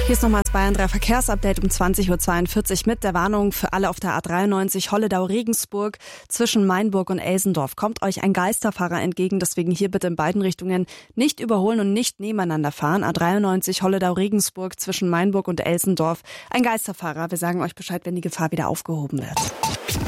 Hier ist nochmal das Bayern 3 Verkehrsupdate um 20.42 Uhr mit der Warnung für alle auf der A93 Holledau-Regensburg zwischen Mainburg und Elsendorf. Kommt euch ein Geisterfahrer entgegen, deswegen hier bitte in beiden Richtungen nicht überholen und nicht nebeneinander fahren. A93 Holledau-Regensburg zwischen Mainburg und Elsendorf. Ein Geisterfahrer. Wir sagen euch Bescheid, wenn die Gefahr wieder aufgehoben wird.